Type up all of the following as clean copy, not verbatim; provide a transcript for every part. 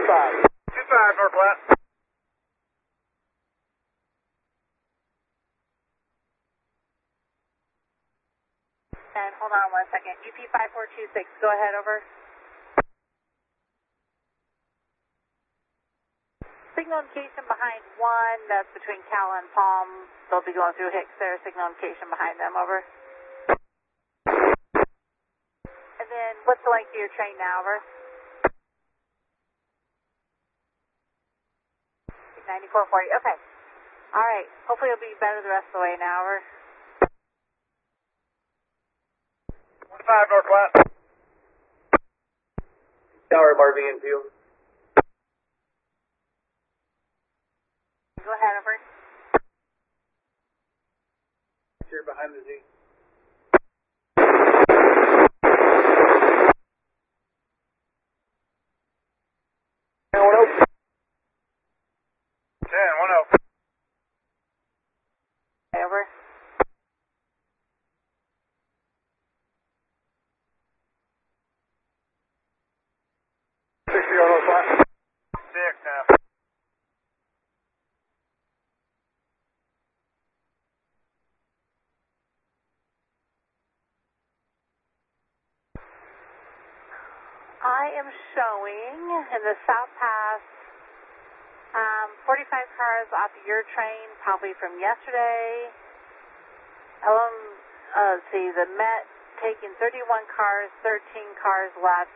25 North Platte. And hold on 1 second. UP 5426, go ahead, over. Signal indication behind 1, that's between Cala and Palm. They'll be going through Hicks there. Signal indication behind them, over. And then what's the length of your train now, over? 9440, okay. All right, hopefully it'll be better the rest of the way now, over. 25 North Platte. Tower MRV in view. Go ahead, over. Here behind the Z. And 1-0. 10, 1-0. Over. North Platte. 6 now. I am showing in the South Pass 45 cars off of your train, probably from yesterday. Let's see, the Met taking 31 cars, 13 cars left.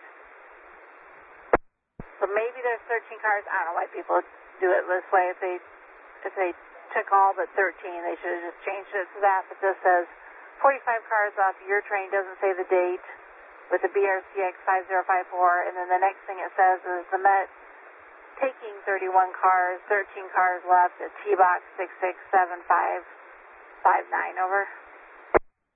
So maybe there's 13 cars. I don't know why people do it this way. If they took all but 13, they should have just changed it to that. But this says 45 cars off your train, doesn't say the date, with the BRCX 5054, and then the next thing it says is the Met taking 31 cars, 13 cars left at T-Box 667559, over.